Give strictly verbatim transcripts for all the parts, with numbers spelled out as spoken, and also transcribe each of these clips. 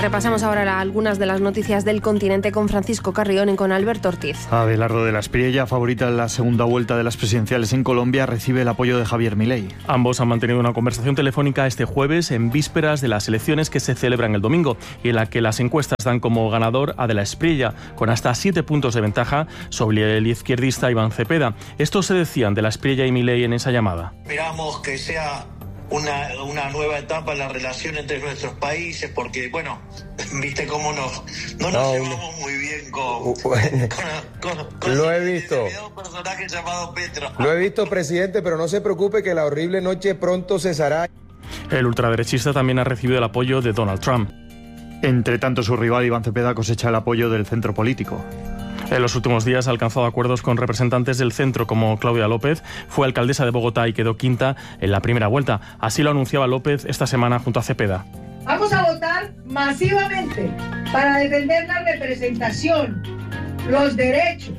Repasamos ahora la, algunas de las noticias del continente con Francisco Carrión y con Alberto Ortiz. Abelardo de la Espriella, favorita en la segunda vuelta de las presidenciales en Colombia, recibe el apoyo de Javier Milei. Ambos han mantenido una conversación telefónica este jueves en vísperas de las elecciones que se celebran el domingo y en la que las encuestas dan como ganador a de la Espriella con hasta siete puntos de ventaja sobre el izquierdista Iván Cepeda. Esto se decían de la Espriella y Milei en esa llamada. Esperamos que sea Una, una nueva etapa en la relación entre nuestros países, porque, bueno, viste cómo nos, no nos no, llevamos muy bien con... Bueno, con, con, con lo he visto. Un personaje llamado Petro. Lo he visto, presidente, pero no se preocupe que la horrible noche pronto cesará. El ultraderechista también ha recibido el apoyo de Donald Trump. Entre tanto, su rival Iván Cepeda cosecha el apoyo del centro político. En los últimos días ha alcanzado acuerdos con representantes del centro como Claudia López, fue alcaldesa de Bogotá y quedó quinta en la primera vuelta. Así lo anunciaba López esta semana junto a Cepeda. Vamos a votar masivamente para defender la representación, los derechos,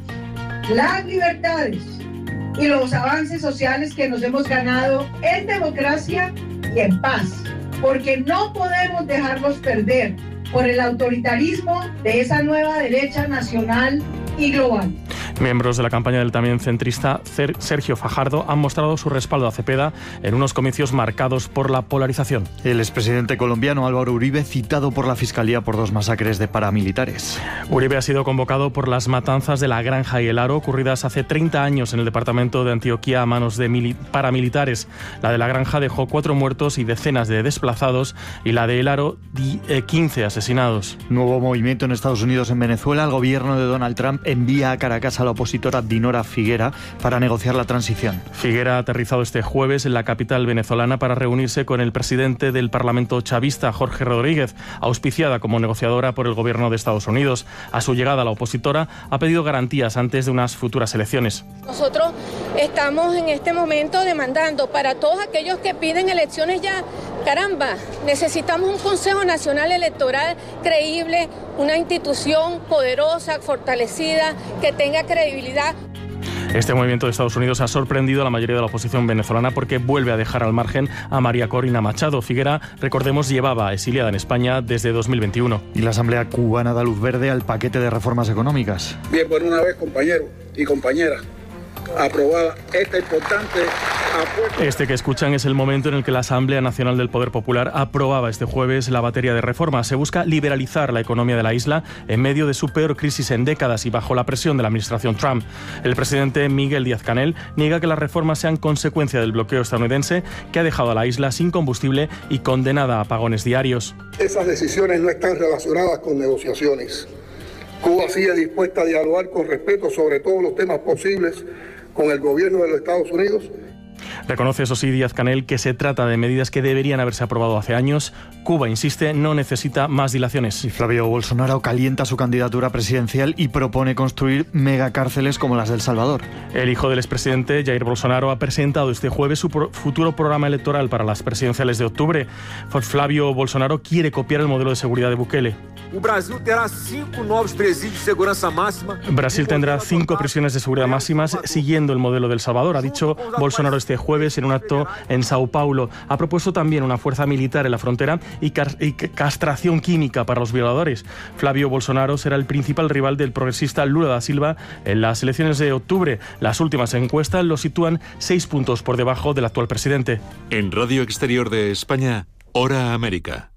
las libertades y los avances sociales que nos hemos ganado en democracia y en paz, porque no podemos dejarlos perder por el autoritarismo de esa nueva derecha nacional y global. Miembros de la campaña del también centrista Sergio Fajardo han mostrado su respaldo a Cepeda en unos comicios marcados por la polarización. El expresidente colombiano Álvaro Uribe citado por la Fiscalía por dos masacres de paramilitares. Uribe ha sido convocado por las matanzas de La Granja y El Aro ocurridas hace treinta años en el departamento de Antioquia a manos de mili- paramilitares. La de La Granja dejó cuatro muertos y decenas de desplazados y la de El Aro quince asesinados. Nuevo movimiento en Estados Unidos. En Venezuela, el gobierno de Donald Trump envía a Caracas a la opositora Dinora Figuera para negociar la transición. Figuera ha aterrizado este jueves en la capital venezolana para reunirse con el presidente del Parlamento chavista, Jorge Rodríguez, auspiciada como negociadora por el gobierno de Estados Unidos. A su llegada, la opositora ha pedido garantías antes de unas futuras elecciones. Nosotros estamos en este momento demandando para todos aquellos que piden elecciones ya, caramba, necesitamos un Consejo Nacional Electoral creíble, una institución poderosa, fortalecida, que tenga credibilidad. Este movimiento de Estados Unidos ha sorprendido a la mayoría de la oposición venezolana porque vuelve a dejar al margen a María Corina Machado. Figuera, recordemos, llevaba exiliada en España desde dos mil veintiuno. Y la Asamblea cubana da luz verde al paquete de reformas económicas. Bien, por una vez, compañeros y compañeras, aprobada esta importante apuesta. Este que escuchan es el momento en el que la Asamblea Nacional del Poder Popular aprobaba este jueves la batería de reformas. Se busca liberalizar la economía de la isla en medio de su peor crisis en décadas y bajo la presión de la administración Trump. El presidente Miguel Díaz-Canel niega que las reformas sean consecuencia del bloqueo estadounidense que ha dejado a la isla sin combustible y condenada a apagones diarios. Esas decisiones no están relacionadas con negociaciones. Cuba sigue dispuesta a dialogar con respeto sobre todos los temas posibles con el gobierno de los Estados Unidos. Reconoce, eso sí, Díaz-Canel, que se trata de medidas que deberían haberse aprobado hace años. Cuba, insiste, no necesita más dilaciones. Y Flavio Bolsonaro calienta su candidatura presidencial y propone construir megacárceles como las de El Salvador. El hijo del expresidente, Jair Bolsonaro, ha presentado este jueves su pro- futuro programa electoral para las presidenciales de octubre. Flavio Bolsonaro quiere copiar el modelo de seguridad de Bukele. Brasil tendrá cinco nuevos presídios de seguridad máxima. Brasil tendrá cinco prisiones de seguridad máximas siguiendo el modelo de El Salvador, ha dicho Bolsonaro este jueves en un acto en Sao Paulo. Ha propuesto también una fuerza militar en la frontera y, car- y castración química para los violadores. Flavio Bolsonaro será el principal rival del progresista Lula da Silva en las elecciones de octubre. Las últimas encuestas lo sitúan seis puntos por debajo del actual presidente. En Radio Exterior de España, Hora América.